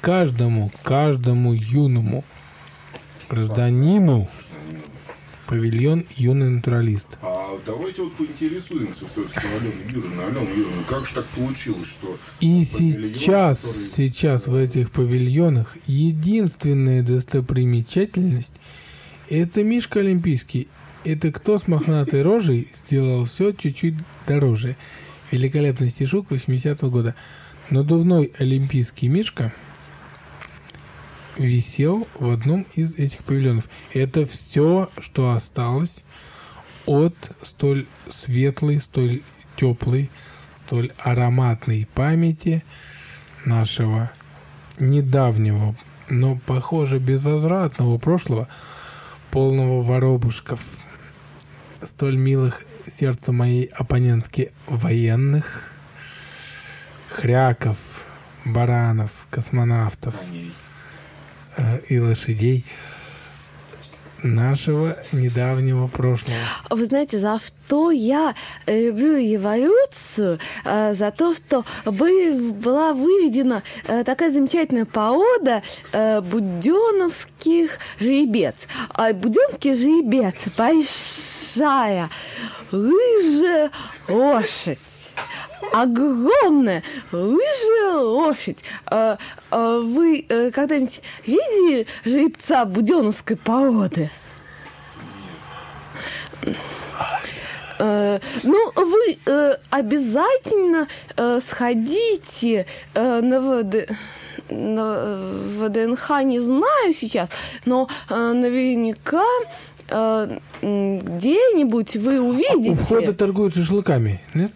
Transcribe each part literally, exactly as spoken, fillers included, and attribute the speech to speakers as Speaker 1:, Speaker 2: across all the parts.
Speaker 1: каждому, каждому юному гражданину павильон «Юный натуралист».
Speaker 2: А давайте вот поинтересуемся все-таки, Алена Юрьевна, Алена Юрьевна, как же так получилось, что...
Speaker 1: И сейчас, который... сейчас в этих павильонах единственная достопримечательность – это Мишка Олимпийский. Это кто с мохнатой рожей сделал все чуть-чуть дороже. Великолепный стишок восьмидесятого года. Надувной олимпийский Мишка висел в одном из этих павильонов. Это все, что осталось от столь светлой, столь теплой, столь ароматной памяти нашего недавнего, но, похоже, безвозвратного прошлого, полного воробушков, столь милых сердцу моей оппонентки военных, хряков, баранов, космонавтов э, и лошадей нашего недавнего прошлого.
Speaker 3: Вы знаете, за что я люблю эволюцию? За то, что была выведена такая замечательная порода буденовских жеребец. А буденовский жеребец большая, рыжая лошадь. Огромная рыжая лошадь. А, а вы а, когда-нибудь видели жеребца буденовской породы? А, ну, вы а, обязательно а, сходите а, на ВД... на ВДНХ, не знаю сейчас, но а, наверняка а, где-нибудь вы увидите...
Speaker 1: А у входа торгуют шашлыками, нет?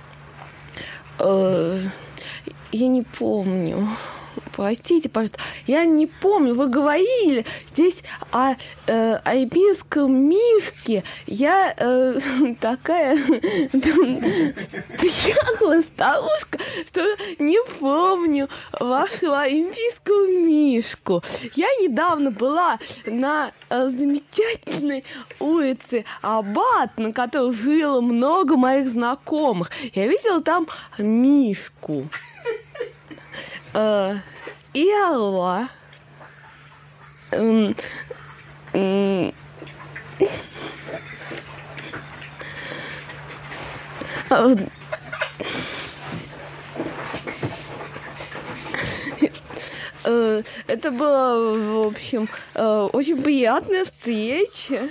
Speaker 3: Я не помню. Простите, пожалуйста. Я не помню. Вы говорили здесь о э, альпийском мишке. Я э, такая дряхлая старушка, что не помню вашего альпийского мишку. Я недавно была на э, замечательной улице Аббат, на которой жило много моих знакомых. Я видела там мишку. Uh, и орла. Um, um, uh, uh, это была, в общем, uh, очень приятная встреча.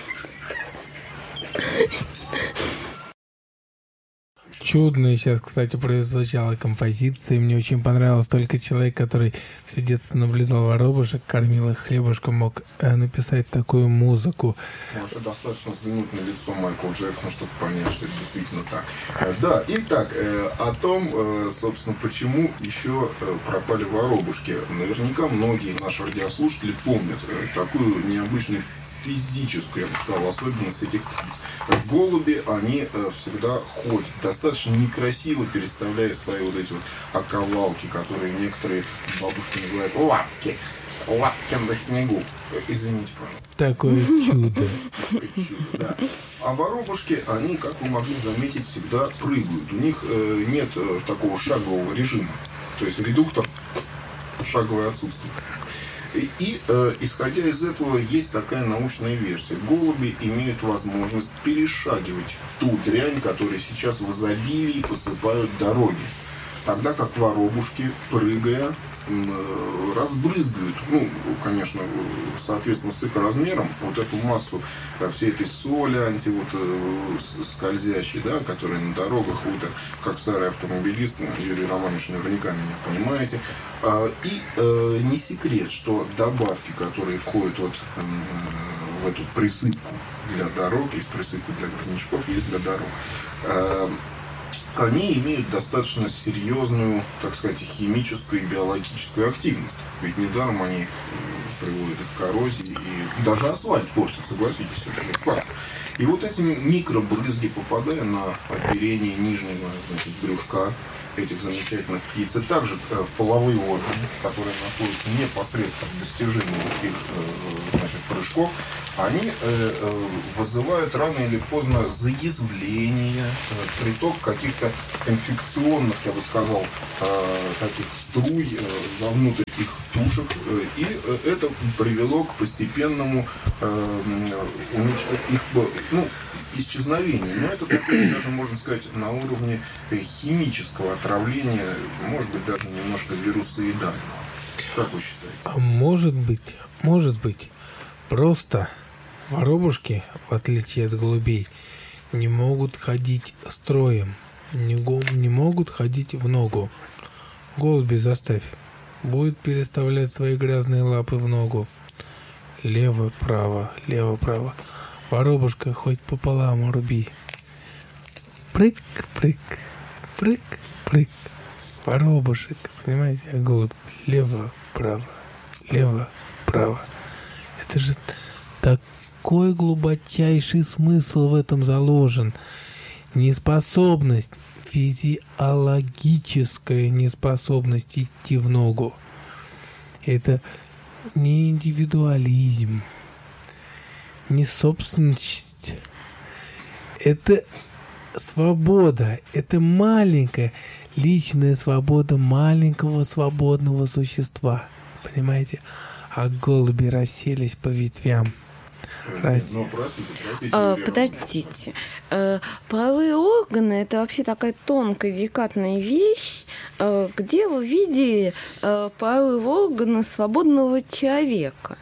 Speaker 1: Чудная сейчас, кстати, прозвучала композиция. Мне очень понравилось. Только человек, который все детство наблюдал воробушек, кормил их хлебушком, мог э, написать такую музыку.
Speaker 2: Уже достаточно взглянуть на лицо Майкла Джексона, чтобы понять, что это действительно так. Да, итак, э, о том, э, собственно, почему еще э, пропали воробушки. Наверняка многие наши радиослушатели помнят э, такую необычную физическую, я бы сказал, особенность этих птиц. Голуби, они э, всегда ходят, достаточно некрасиво переставляя свои вот эти вот оковалки, которые некоторые бабушки называют лапки. Лапки на снегу. Извините, пожалуйста.
Speaker 1: Такое чудо.
Speaker 2: чудо да. А воробушки, они, как вы могли заметить, всегда прыгают. У них э, нет э, такого шагового режима. То есть редуктор шаговое отсутствие. И, и э, исходя из этого, есть такая научная версия. Голуби имеют возможность перешагивать ту дрянь, которую сейчас в изобилии посыпают дороги. Тогда как воробушки, прыгая, э, разбрызгивают, ну, конечно, соответственно, с их размером, вот эту массу э, всей этой соли анти, вот, э, скользящей, да, которая на дорогах, вы -то, как старый автомобилист, Юрий Романович, наверняка меня понимаете. Э, и э, не секрет, что добавки, которые входят вот, э, в эту присыпку для дорог, есть присыпка для горнячков, есть для дорог, э, они имеют достаточно серьезную, так сказать, химическую и биологическую активность. Ведь недаром они приводят к коррозии, и даже асфальт портит, согласитесь, это факт. И вот эти микробрызги, попадая на оперение нижнего, значит, брюшка этих замечательных птиц, и также в половые органы, которые находятся непосредственно в достижении их значит, прыжков, они вызывают рано или поздно заязвление, приток каких-то инфекционных, я бы сказал, таких струй вовнутрь их тушек, и это привело к постепенному их, ну, исчезновению. Но это такое, даже можно сказать, на уровне химического отравления, может быть, даже немножко вирусоидального. Как вы считаете?
Speaker 1: А может быть, может быть, просто воробушки, в отличие от голубей, не могут ходить строем, не, го, не могут ходить в ногу. Голуби заставь, будет переставлять свои грязные лапы в ногу. Лево-право, лево-право. Воробушка хоть пополам руби. Прыг-прыг, прыг-прыг. Воробушек, понимаете, а голубь лево-право, лево-право. Это же такой глубочайший смысл в этом заложен. Неспособность, физиологическая неспособность идти в ногу. Это не индивидуализм, не собственность. Это свобода. Это маленькая личная свобода маленького свободного существа. Понимаете? А голуби расселись по ветвям. Рас...
Speaker 2: Ну, простите, простите,
Speaker 3: а, подождите. А, половые органы — это вообще такая тонкая, деликатная вещь. А, где вы видели а, половые органы свободного человека?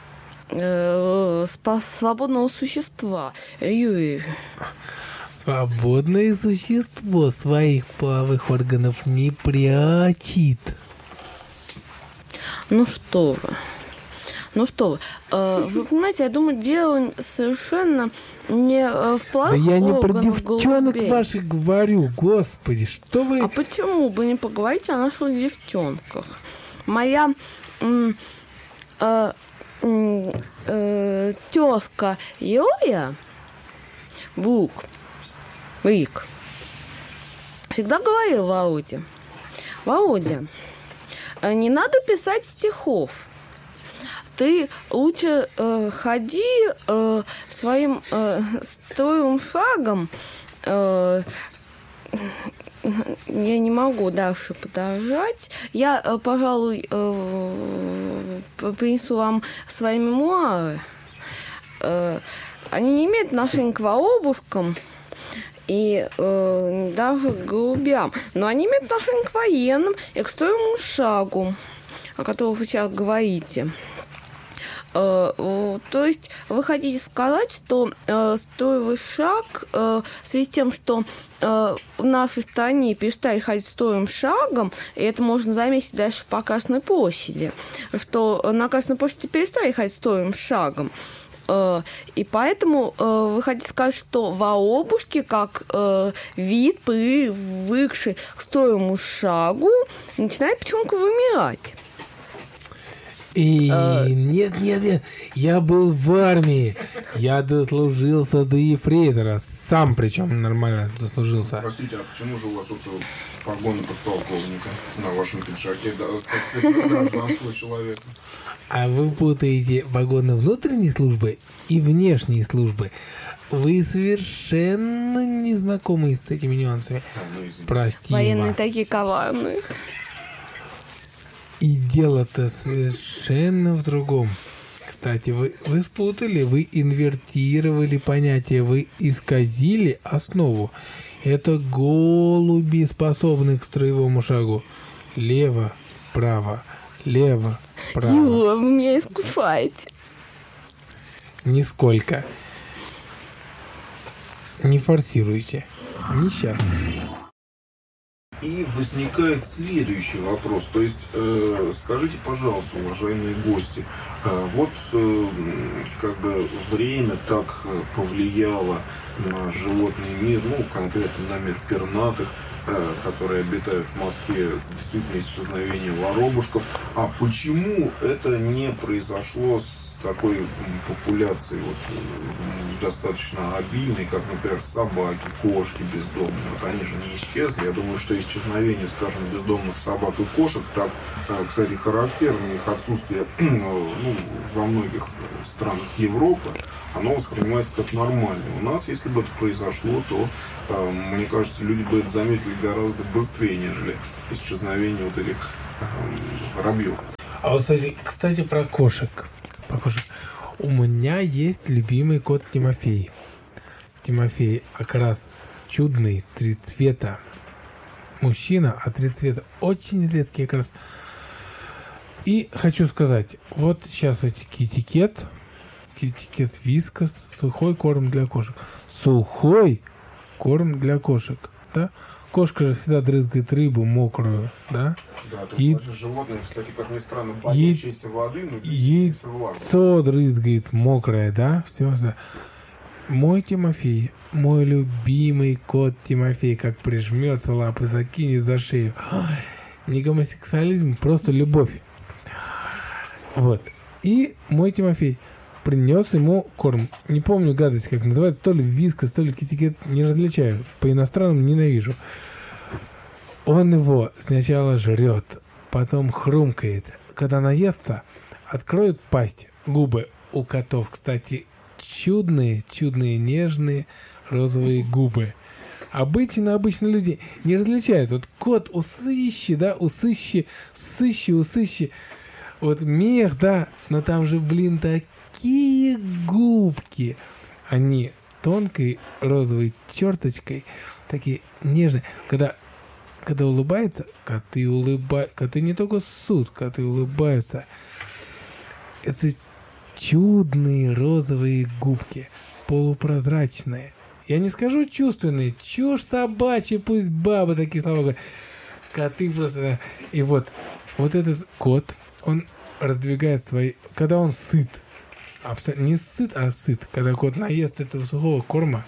Speaker 3: Свободного существа. Юрий.
Speaker 1: Свободное существо своих половых органов не прячет.
Speaker 3: Ну что вы. Ну что вы. Вы понимаете, я думаю, дело совершенно не в половых
Speaker 1: органах. Да я не про девчонок
Speaker 3: голубей.
Speaker 1: ваших говорю, господи, что вы...
Speaker 3: А почему бы не поговорить о наших девчонках? Моя... М- э- Э, тезка Юля Бук Вик всегда говорил Володе: Володя, не надо писать стихов, ты лучше э, ходи э, своим э, строевым шагом. э, Я не могу дальше продолжать. Я, пожалуй, принесу вам свои мемуары. Они не имеют отношения к воробушкам и даже к голубям, но они имеют отношение к военным и к строевому шагу, о котором вы сейчас говорите. То есть вы хотите сказать, что э, строевый шаг э, в связи с тем, что э, в нашей стране перестали ходить строевым шагом, и это можно заметить дальше по Красной площади, что на Красной площади перестали ходить строевым шагом. Э, и поэтому э, вы хотите сказать, что воробушки, как э, вид, привыкший к строевому шагу, начинает потихоньку вымирать.
Speaker 1: И а... нет, нет, нет, я был в армии, я дослужился до ефрейтора, сам причем нормально заслужился.
Speaker 2: Простите, а почему же у вас вот погоны подполковника на вашем пиджаке, да, как гражданского человека?
Speaker 1: А вы путаете погоны внутренней службы и внешней службы. Вы совершенно не знакомы с этими нюансами. А, ну, прости.
Speaker 3: Военные такие коварные.
Speaker 1: И дело-то совершенно в другом. Кстати, вы, вы спутали, вы инвертировали понятие, вы исказили основу. Это голуби, способны к строевому шагу. Лево, право, лево, право.
Speaker 3: Юра, вы меня искушаете.
Speaker 1: Нисколько. Не форсируйте. Несчастный.
Speaker 2: И возникает следующий вопрос. То есть, э, скажите, пожалуйста, уважаемые гости, э, вот э, как бы время так повлияло на животный мир, ну, конкретно на мир пернатых, э, которые обитают в Москве, действительно исчезновение воробушков. А почему это не произошло с такой популяцией вот, достаточно обильной, как, например, собаки, кошки бездомные. Вот они же не исчезли. Я думаю, что исчезновение, скажем, бездомных собак и кошек, так, кстати, характерно их отсутствие ну, во многих странах Европы, оно воспринимается как нормально. У нас, если бы это произошло, то, мне кажется, люди бы это заметили гораздо быстрее, нежели исчезновение вот этих воробьев.
Speaker 1: А вот, кстати, кстати, про кошек. Про кошек. У меня есть любимый кот Тимофей. Тимофей как раз чудный, три цвета. Мужчина, а три цвета очень редкий как раз. И хочу сказать, вот сейчас эти китикет, китикет Вискас, сухой корм для кошек. Сухой корм для кошек, да? Кошка же всегда дрызгает рыбу мокрую, да?
Speaker 2: Да, то
Speaker 1: и
Speaker 2: есть животное, кстати, как ни странно, боящееся воды, но
Speaker 1: яйцо дрызгает мокрое, да? Все, да. Мой Тимофей, мой любимый кот Тимофей, как прижмется, лапы закинет за шею. Ой, не гомосексуализм, просто любовь. Вот. И мой Тимофей принес ему корм. Не помню гадость, как называется, то ли Вискас, то ли китикет, не различаю. По иностранным ненавижу. Он его сначала жрет, потом хрумкает. Когда наестся, откроет пасть. Губы у котов, кстати, чудные, чудные, нежные розовые губы. Обычно, обычно люди не различают. Вот кот усыщи, да, усыщи, сыщи, усыщи. Вот мех, да, но там же, блин, такие губки. Они тонкой розовой черточкой, такие нежные. Когда, когда улыбается, коты улыбаются, коты не только ссут, коты улыбаются. Это чудные розовые губки, полупрозрачные. Я не скажу чувственные, чушь собачья, пусть бабы такие слова говорят. Коты просто... И вот, вот этот кот, он раздвигает свои... Когда он сыт, абсолютно не сыт, а сыт, когда кот наест этого сухого корма,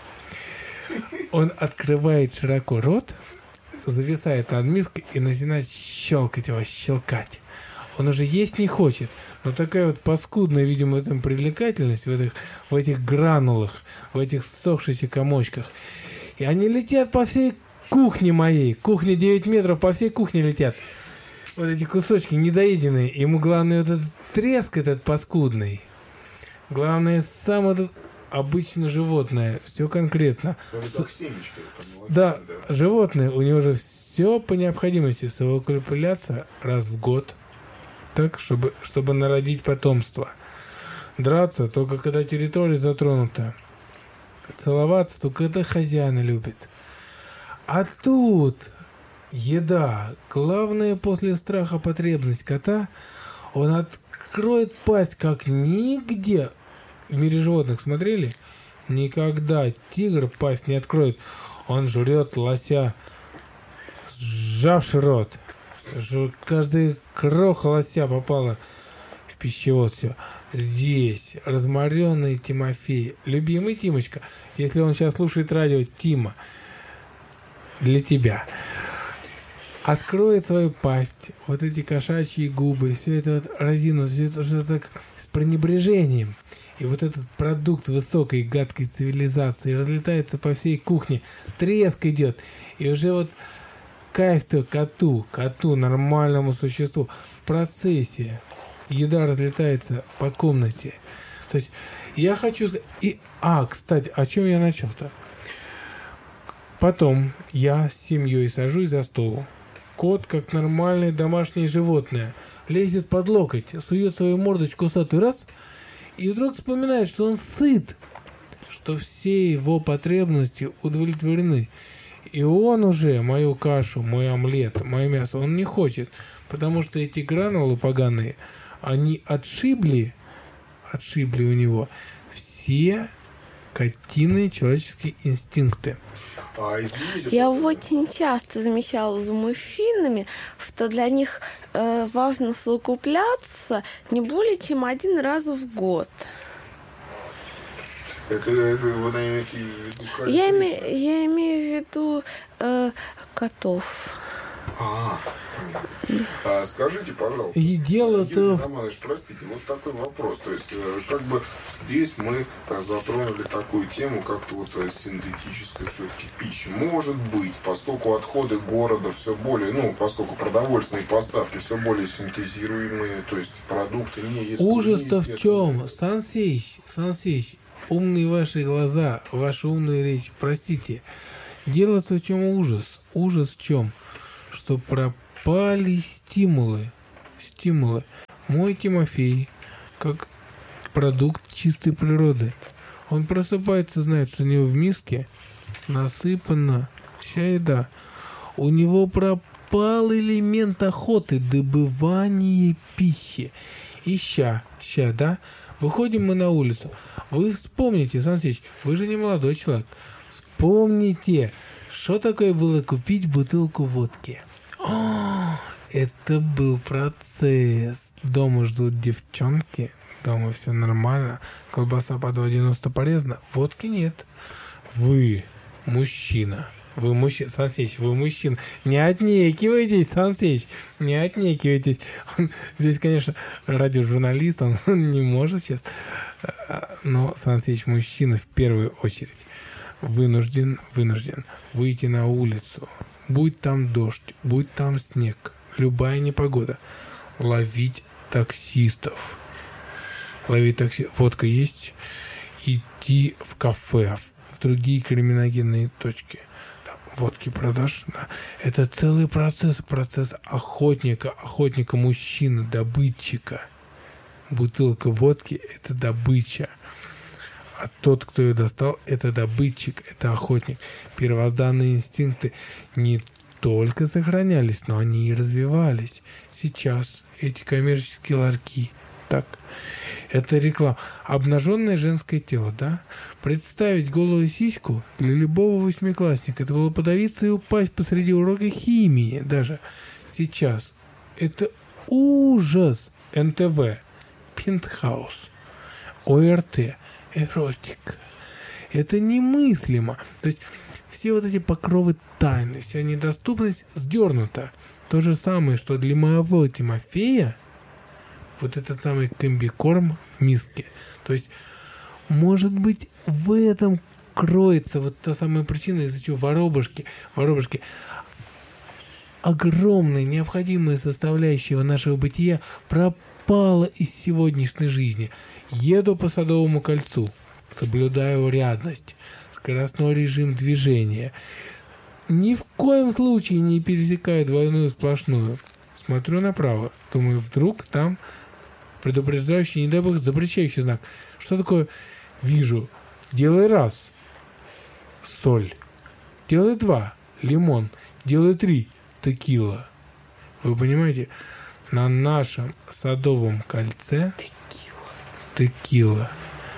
Speaker 1: он открывает широко рот, зависает над миской и начинает щелкать его, щелкать. Он уже есть не хочет, но такая вот паскудная, видимо, в этом привлекательность, в этих, в этих гранулах, в этих ссохшихся комочках. И они летят по всей кухне моей. Кухня девять метров, по всей кухне летят. Вот эти кусочки недоеденные. Ему главное вот этот треск этот паскудный. Главное, сам этот обычно животное. Все конкретно.
Speaker 2: С... Семечко,
Speaker 1: да, да, животное, у него же все по необходимости. Совокупляться раз в год. Так, чтобы, чтобы народить потомство. Драться только когда территория затронута. Целоваться только когда хозяина любит. А тут еда. Главная после страха потребность кота. Он откроет пасть, как нигде в мире животных. Смотрели? Никогда тигр пасть не откроет. Он жрет лося, сжавший рот. Каждая кроха лося попала в пищевод. Все. Здесь разморенный Тимофей. Любимый Тимочка. Если он сейчас слушает радио, Тима, для тебя. Откроет свою пасть. Вот эти кошачьи губы. Все это вот разину. Все это уже так с пренебрежением. И вот этот продукт высокой гадкой цивилизации разлетается по всей кухне. Треск идет. И уже вот кайф-то коту, коту, нормальному существу. В процессе еда разлетается по комнате. То есть я хочу... И, а, кстати, о чем я начал-то? Потом я с семьей сажусь за стол. Кот, как нормальное домашнее животное, лезет под локоть, сует свою мордочку усатую раз, и вдруг вспоминает, что он сыт, что все его потребности удовлетворены. И он уже мою кашу, мой омлет, мое мясо, он не хочет, потому что эти гранулы поганые, они отшибли, отшибли у него все котиные человеческие инстинкты.
Speaker 2: А, извините,
Speaker 3: Я очень часто замечала за мужчинами, что для них э, важно совокупляться не более чем один раз в год.
Speaker 2: Это, это вы имеете в виду?
Speaker 3: Я, име, я имею в виду э, котов.
Speaker 2: А, понятно. А, скажите, пожалуйста,
Speaker 1: И дело-то
Speaker 2: Юрий
Speaker 1: в-
Speaker 2: Романович, простите, вот такой вопрос. То есть, э, как бы здесь мы э, затронули такую тему, как вот э, синтетическая все-таки пища. Может быть, поскольку отходы города все более, ну, поскольку продовольственные поставки все более синтезируемые, то есть продукты не есть.
Speaker 1: Ужас-то в чем? Сан Сеич, Сан Сеич, умные ваши глаза, ваша умная речь, простите. Дело-то в чем ужас? Ужас в чем? Что пропали стимулы. Стимулы. Мой Тимофей, как продукт чистой природы, он просыпается, знает, что у него в миске насыпана вся еда. У него пропал элемент охоты, добывания пищи. И ща, ща, да? Выходим мы на улицу. Вы вспомните, Сан Сеич, вы же не молодой человек. Вспомните, что такое было купить бутылку водки. О, это был процесс. Дома ждут девчонки, дома все нормально, колбаса по два девяносто полезна, водки нет. Вы мужчина. Вы мужчина, Сан Сеич, вы мужчина. Не отнекивайтесь, Сан Сеич, не отнекивайтесь. Он, здесь, конечно, радиожурналист, он не может сейчас. Но Сан Сеич мужчина в первую очередь. Вынужден, вынужден выйти на улицу. Будь там дождь, будь там снег, любая непогода. Ловить таксистов. Ловить такси. Водка есть. Идти в кафе, в другие криминогенные точки. Там водки продашь. Да. Это целый процесс. Процесс охотника. Охотника мужчины, добытчика. Бутылка водки – это добыча. А тот, кто ее достал, это добытчик, это охотник. Первозданные инстинкты не только сохранялись, но они и развивались. Сейчас эти коммерческие ларьки, так, это реклама. Обнаженное женское тело, да? Представить голую сиську для любого восьмиклассника, это было подавиться и упасть посреди урока химии даже. Сейчас это ужас. эн тэ вэ, Пентхаус, о эр тэ, эротик. Это немыслимо. То есть все вот эти покровы тайны, вся недоступность сдернута. То же самое, что для моего Тимофея вот этот самый комбикорм в миске. То есть, может быть, в этом кроется вот та самая причина, из-за чего воробушки, воробушки, огромная необходимая составляющая нашего бытия пропала из сегодняшней жизни. Еду по Садовому кольцу, соблюдаю рядность, скоростной режим движения. Ни в коем случае не пересекаю двойную сплошную. Смотрю направо, думаю, вдруг там предупреждающий, не дай бог, запрещающий знак. Что такое? Вижу. Делай раз. Соль. Делай два. Лимон. Делай три. Текила. Вы понимаете? На нашем Садовом кольце текила.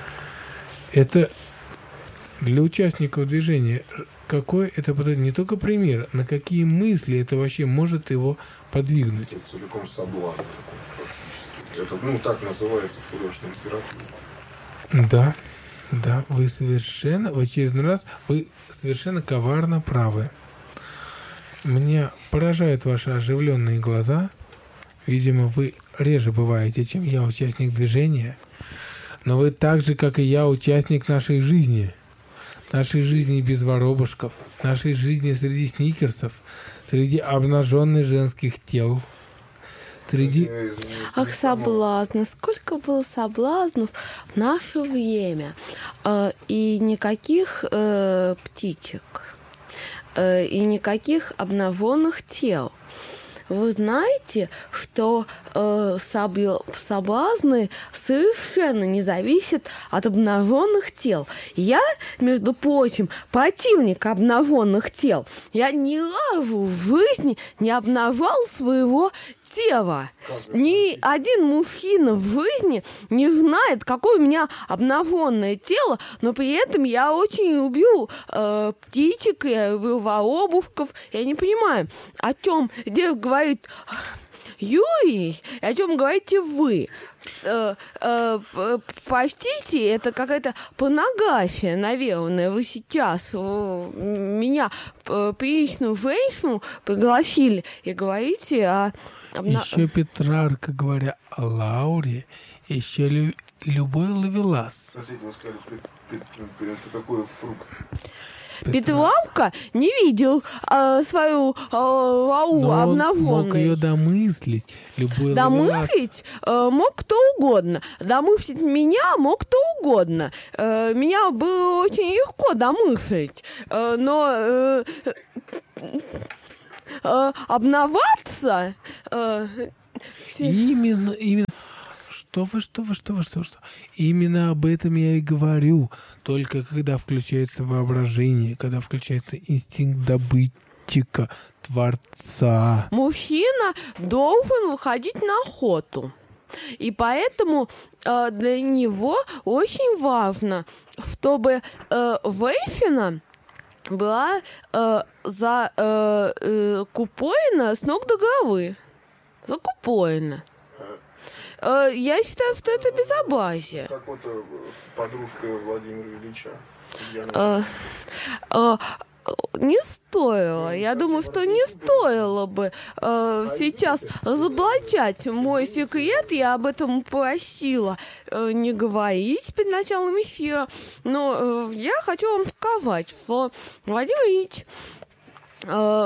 Speaker 1: Это для участников движения какой это не только пример, на какие мысли это вообще может его подвигнуть.
Speaker 2: Это целиком соблазн такой практически. Это, ну, так называется в художественной литературе.
Speaker 1: Да, да, вы совершенно, в очередной раз, вы совершенно коварно правы. Меня поражают ваши оживленные глаза. Видимо, вы реже бываете, чем я, участник движения. Но вы так же, как и я, участник нашей жизни. Нашей жизни без воробушков. Нашей жизни среди сникерсов. Среди обнаженных женских тел. Среди...
Speaker 3: Ах, соблазны. Сколько было соблазнов в наше время. Э, и никаких э, птичек. Э, и никаких обнаженных тел. Вы знаете, что э, соблазны совершенно не зависят от обнаженных тел. Я, между прочим, противник обнаженных тел. Я ни разу в жизни не обнажал своего тела. Ни один мужчина в жизни не знает, какое у меня обнаженное тело, но при этом я очень люблю э, птичек, я люблю воробушков. Я не понимаю, о чем здесь говорит Юрий, о чем говорите вы? Э, э, простите, это какая-то порнография, наверное. Вы сейчас э, меня, э, приличную женщину, пригласили и говорите о... Обна...
Speaker 1: Еще Петрарка, говоря о Лауре, еще лю... любой Ловелас.
Speaker 2: Простите, вы сказали, это такой фрукт.
Speaker 3: Петрарка не видел э, свою э, Лауру обнаженной.
Speaker 1: Мог ее домыслить. Любой
Speaker 3: домыслить э, мог кто угодно. Домыслить меня мог кто угодно. Э, меня было очень легко домыслить. Э, но э, э, обноваться... Э,
Speaker 1: именно, именно... Что вы, что вы, что вы, что вы, что? Именно об этом я и говорю. Только когда включается воображение, когда включается инстинкт добытчика, творца.
Speaker 3: Мужчина должен выходить на охоту. И поэтому э, для него очень важно, чтобы э, женщина была э, за э, э, купоина с ног до головы. Закупоина. Я считаю, что это безобразие.
Speaker 2: Как вот подружка Владимира Ильича.
Speaker 3: А, а, не стоило. Я думаю, что не стоило бы а, сейчас разоблачать мой секрет. Я об этом просила а, не говорить перед началом эфира. Но а, я хочу вам сказать, что Владимир Ильич а,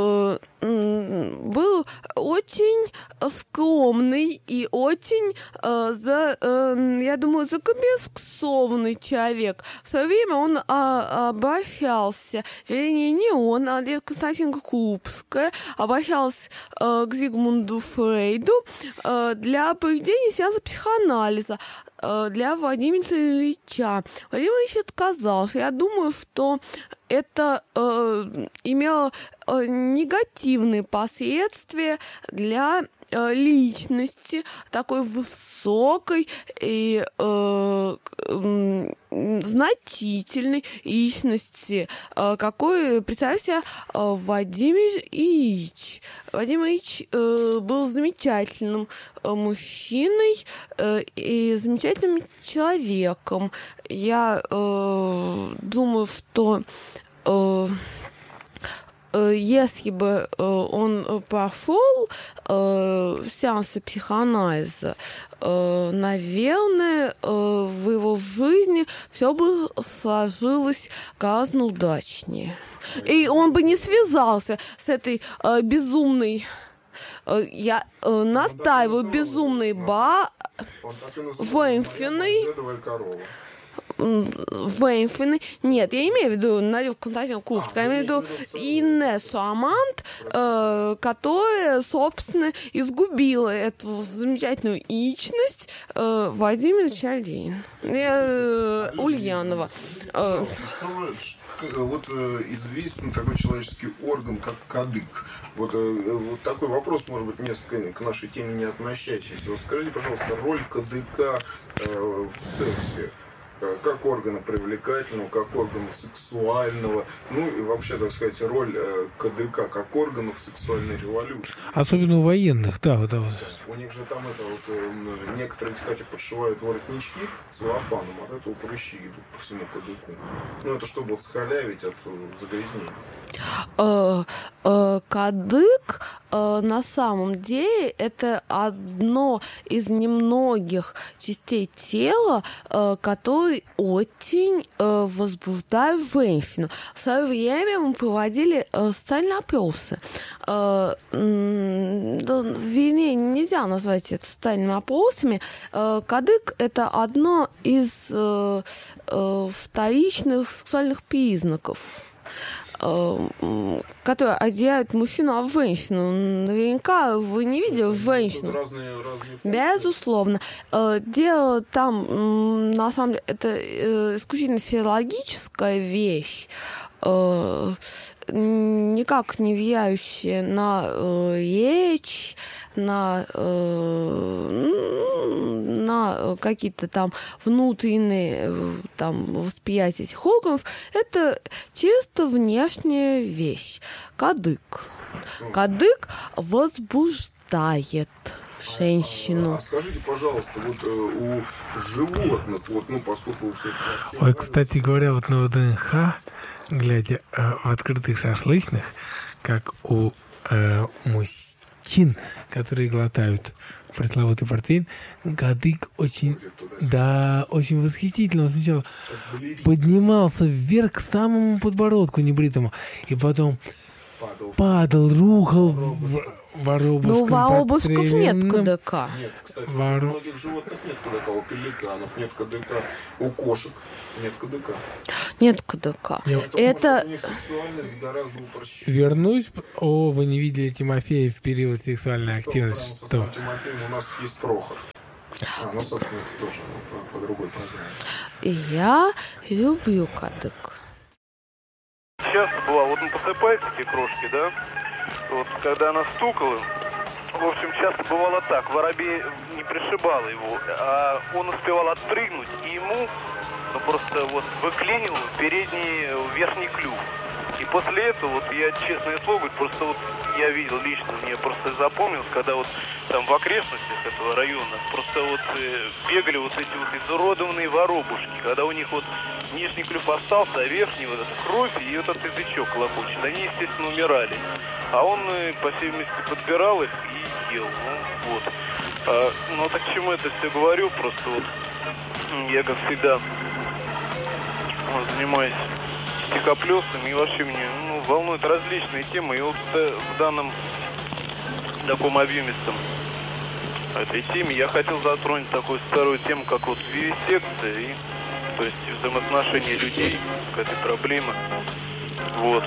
Speaker 3: был очень скромный и очень, э, за, э, я думаю, закомплексованный человек. В свое время он а, обращался, вернее, не он, а Лена Константиновна Крупская, обращалась э, к Зигмунду Фрейду э, для проведения сеанса психоанализа э, для Владимира Ильича. Владимир Ильич отказался. Я думаю, что это э, имело э, негативные последствия для э, личности такой высокой и э, э, значительной личности, э, какой представляет себя э, Владимир Ильич. Владимир Ильич э, был замечательным э, мужчиной э, и замечательным человеком. Я э, думаю, что э, э, если бы э, он прошел э, сеансы психоанализа, э, наверное, э, в его жизни все бы сложилось гораздо удачнее. И он бы не связался с этой э, безумной, э, я э, настаиваю, безумной ба... Венфиной. Венфиной. Нет, я имею в виду Надежду Константиновну Крупскую, я имею в виду Инессу Амант, э, которая, собственно, изгубила эту замечательную личность э, Владимира Чалдин. Э, Ульянова. Э,
Speaker 2: Вот э, известен такой человеческий орган, как кадык. Вот, э, вот такой вопрос, может быть, несколько к нашей теме не относящийся. Вот скажите, пожалуйста, роль кадыка э, в сексе. Как органа привлекательного, как органа сексуального, ну и вообще, так сказать, роль э, КДК как органа в сексуальной революции.
Speaker 1: Особенно у военных, да, да.
Speaker 2: У них же там это вот, э, некоторые, кстати, подшивают воротнички целлофаном, от этого прыщи идут по всему КДКу. Ну это чтобы всхалявить от загрязнения.
Speaker 3: Кадык на самом деле это одно из немногих частей тела, которые очень возбуждают женщину. В свое время мы проводили социальные опросы. Вернее, нельзя назвать это социальными опросами. Кадык – это одно из вторичных сексуальных признаков, которые отделяют мужчину от женщины. Наверняка вы не видели женщину.
Speaker 2: Разные, разные
Speaker 3: Безусловно. Дело там, на самом деле, это исключительно физиологическая вещь, никак не влияющая на речь, на, на какие-то там внутренние там, восприятия этих органов. Это чисто внешняя вещь. Кадык. Кадык возбуждает. осуждает женщину.
Speaker 2: А скажите, пожалуйста, вот э, у животных, вот, ну, поскольку все...
Speaker 1: Ой, кстати говоря, вот на ВДНХ, глядя э, в открытых шашлычных, как у э, мужчин, которые глотают пресловутый портвейн, кадык очень, да, очень восхитительно. Он сначала поднимался вверх к самому подбородку небритому, и потом падал, падал рухал в воробушком.
Speaker 3: Ну, у воробушков нет КДК.
Speaker 2: Нет, кстати,
Speaker 1: Вор...
Speaker 2: у многих животных нет КДК, у пеликанов нет КДК, у кошек нет КДК.
Speaker 3: Нет КДК.
Speaker 1: Нет.
Speaker 3: Это...
Speaker 2: У них сексуальность гораздо упрощена.
Speaker 1: Вернусь. О, вы не видели Тимофея в период сексуальной активности.
Speaker 2: Что? Прямо со Тимофеем у нас есть Прохор. А, ну, собственно, это тоже по, по другой программе.
Speaker 3: Я люблю КДК.
Speaker 4: Часто бывало, вот он посыпает эти крошки, да? Вот когда она стукала, в общем, часто бывало так, воробей не пришибал его, а он успевал отпрыгнуть, и ему ну, просто вот выклинил передний верхний клюв. И после этого, вот я честное слово говорю, просто вот я видел лично, мне просто запомнилось, когда вот там в окрестностях этого района просто вот э, бегали вот эти вот изуродованные воробушки, когда у них вот нижний клюв остался, а верхний вот эта кровь и вот этот язычок клокочет. Они, естественно, умирали. А он, э, по всей видимости, подбирал их и ел. Ну, вот. А, ну, так к чему это все говорю? Просто вот я, как всегда, вот, занимаюсь стихоплёсами, и вообще меня ну, волнуют различные темы. И вот в данном таком объемистом этой теме я хотел затронуть такую старую тему, как вот вивисекция, и, то есть взаимоотношения людей к этой проблеме. Вот.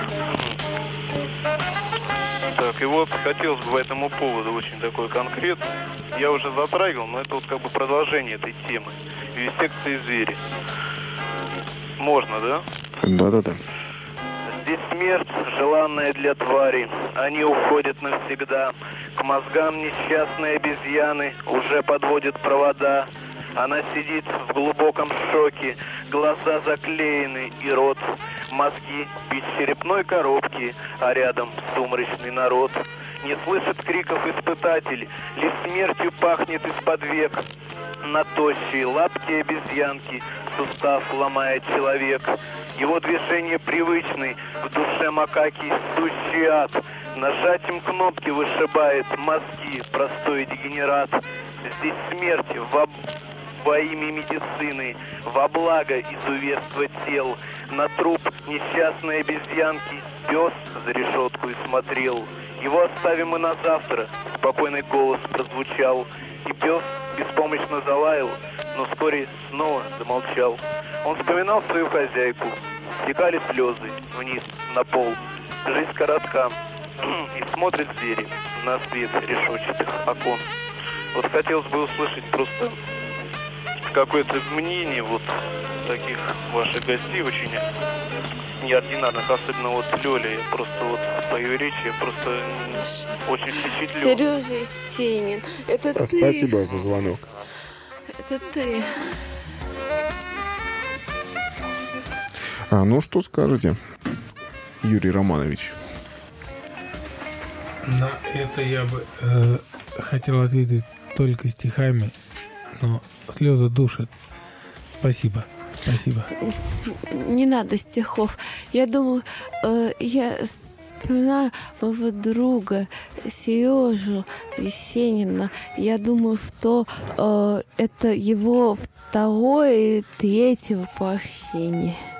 Speaker 4: Так, и вот хотелось бы по этому поводу очень такой конкрет. Я уже затрагивал, но это вот как бы продолжение этой темы. Вивисекция звери. Можно, да?
Speaker 5: Да-да-да.
Speaker 4: Здесь смерть, желанная для твари. Они уходят навсегда. К мозгам несчастной обезьяны уже подводят провода. Она сидит в глубоком шоке, глаза заклеены и рот. Мозги без черепной коробки, а рядом сумрачный народ. Не слышит криков испытатель, лишь смертью пахнет из-под век. На тощие лапки обезьянки сустав ломает человек. Его движения привычны, в душе макаки сущий ад. Нажатием кнопки вышибает мозги простой дегенерат. Здесь смерть во, во имя медицины, во благо изуверства тел. На труп несчастной обезьянки пес за решетку и смотрел. Его оставим мы на завтра, спокойный голос прозвучал. И пес беспомощно залаял, но вскоре снова замолчал. Он вспоминал свою хозяйку. Стекали слезы вниз на пол. Жизнь коротка. И смотрят звери на свет решетчатых окон. Вот хотелось бы услышать просто какое-то мнение вот таких ваших гостей очень неординарных, особенно вот Лёля. Я просто вот по ее речи я просто очень впечатлен.
Speaker 3: Сережа Сенин, это
Speaker 5: А,
Speaker 3: ты.
Speaker 5: спасибо за звонок.
Speaker 3: Это ты.
Speaker 5: А, ну что скажете, Юрий Романович?
Speaker 1: На это я бы э, хотел ответить только стихами, но слезы душат. Спасибо. Спасибо.
Speaker 3: Не надо стихов. Я думаю, э, я вспоминаю моего друга Сережу Есенина. Я думаю, что э, это его второе и третье воплощение.